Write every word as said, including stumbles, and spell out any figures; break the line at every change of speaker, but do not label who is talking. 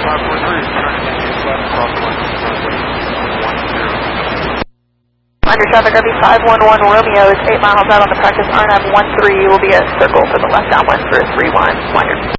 five four three is turning into left cross one one zero.
Under traffic R V five one one Romeo is eight miles out on the practice R N A V one three. Will be a circle for the left downwind for three one. Winder.